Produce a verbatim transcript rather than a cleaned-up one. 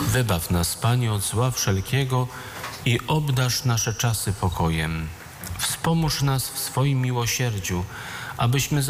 Wybaw nas, Panie, od zła wszelkiego i obdarz nasze czasy pokojem. Wspomóż nas w swoim miłosierdziu, abyśmy